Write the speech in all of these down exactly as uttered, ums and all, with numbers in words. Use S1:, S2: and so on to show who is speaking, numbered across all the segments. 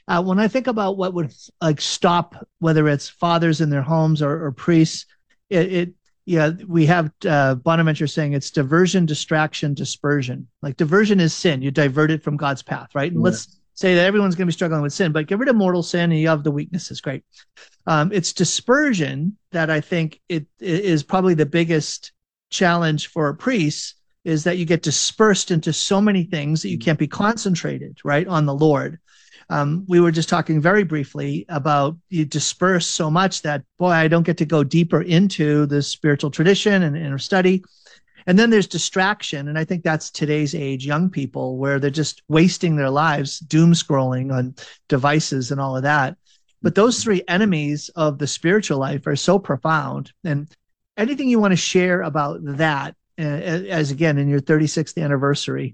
S1: Uh, when I think about what would like stop, whether it's fathers in their homes or, or priests, it, it yeah, we have uh, Bonaventure saying it's diversion, distraction, dispersion. Like diversion is sin. You divert it from God's path, right? And yeah. let's say that everyone's going to be struggling with sin, but get rid of mortal sin and you have the weaknesses. Great. Um, it's dispersion that I think it, it is probably the biggest challenge for priests, is that you get dispersed into so many things that you can't be concentrated, right, on the Lord. Um, we were just talking very briefly about you disperse so much that, boy, I don't get to go deeper into the spiritual tradition and inner study. And then there's distraction. And I think that's today's age, young people, where they're just wasting their lives, doom scrolling on devices and all of that. But those three enemies of the spiritual life are so profound. And anything you want to share about that, uh, as again, in your thirty-sixth anniversary?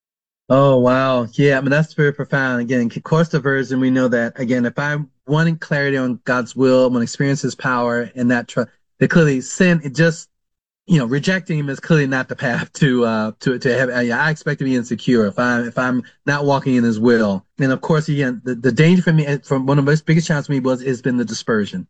S2: Oh, wow. Yeah, I mean, that's very profound. Again, course diversion, we know that, again, if I'm wanting clarity on God's will, I want to experience his power and that, tr- that clearly sin, it just, you know, rejecting him is clearly not the path to, uh, to, to have, I expect to be insecure if I'm, if I'm not walking in his will. And of course, again, the, the danger for me, from one of the most biggest challenges for me was, has been the dispersion.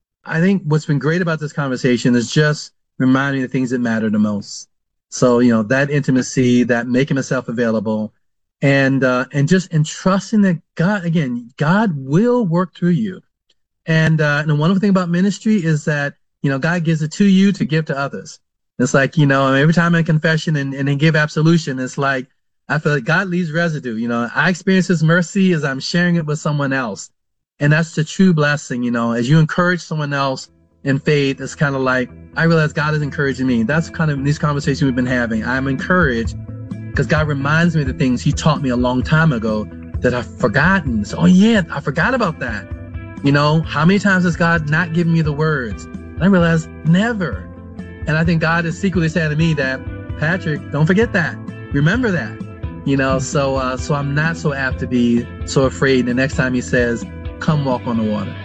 S2: I think what's been great about this conversation is just reminding me the things that matter the most. So, you know, that intimacy, that making myself available, and uh, and just entrusting that God, again, God will work through you. And, uh, and the wonderful thing about ministry is that, you know, God gives it to you to give to others. It's like, you know, every time I confession and, and then give absolution, it's like, I feel like God leaves residue. You know, I experience his mercy as I'm sharing it with someone else. And that's the true blessing, you know, as you encourage someone else in faith, it's kind of like, I realize God is encouraging me. That's kind of these conversations we've been having. I'm encouraged because God reminds me of the things he taught me a long time ago that I've forgotten. So, oh yeah, I forgot about that. You know, how many times has God not given me the words? And I realize never. And I think God is secretly saying to me that, Patrick, don't forget that. Remember that. You know, so, uh, so I'm not so apt to be so afraid the next time he says, come walk on the water.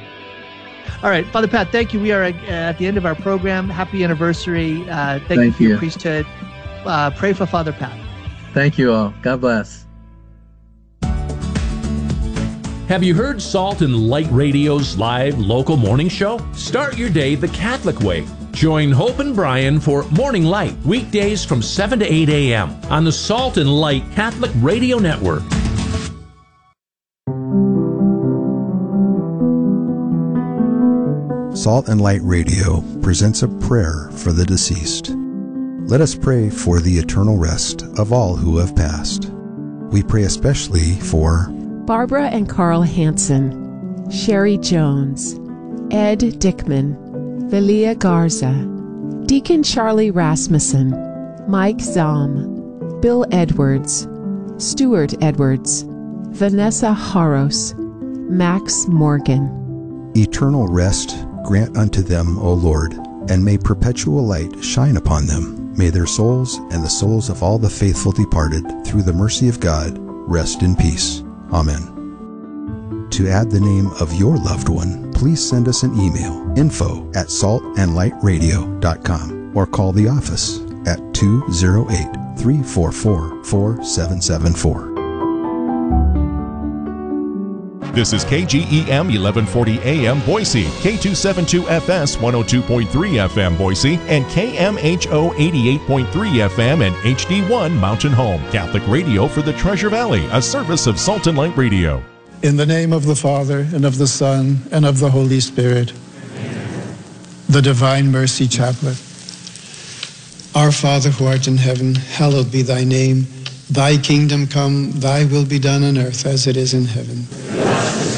S1: All right, Father Pat, thank you. We are at the end of our program. Happy anniversary. Uh, thank, thank you for you. your priesthood. Uh, pray for Father Pat.
S2: Thank you all. God bless.
S3: Have you heard Salt and Light Radio's live local morning show? Start your day the Catholic way. Join Hope and Brian for Morning Light, weekdays from seven to eight a.m. on the Salt and Light Catholic Radio Network.
S4: Salt and Light Radio presents a prayer for the deceased. Let us pray for the eternal rest of all who have passed. We pray especially for
S5: Barbara and Carl Hansen, Sherry Jones, Ed Dickman, Velia Garza, Deacon Charlie Rasmussen, Mike Zahm, Bill Edwards, Stuart Edwards, Vanessa Haros, Max Morgan.
S4: Eternal rest grant unto them, O Lord, and may perpetual light shine upon them. May their souls and the souls of all the faithful departed, through the mercy of God, rest in peace. Amen. To add the name of your loved one, please send us an email, info at saltandlightradio dot com, or call the office at two oh eight, three four four, four seven seven four.
S6: This is K G E M eleven forty A M Boise, K two seventy-two F S one oh two point three F M Boise, and K M H O eighty-eight point three F M and H D one Mountain Home. Catholic radio for the Treasure Valley, a service of Salt and Light Radio.
S7: In the name of the Father, and of the Son, and of the Holy Spirit. Amen. The Divine Mercy Chaplet. Our Father who art in heaven, hallowed be thy name. Thy kingdom come, thy will be done on earth as it is in heaven.